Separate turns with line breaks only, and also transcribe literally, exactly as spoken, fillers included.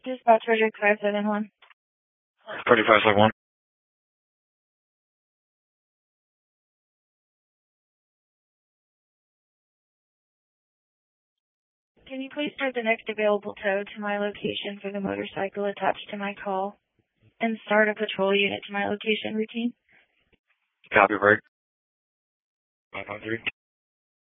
Dispatch Frederick five seven one.
Freddy five seven one.
Can you please start the next available tow to my location for the motorcycle attached to my call and start a patrol unit to my location routine?
Copy, break. five five three.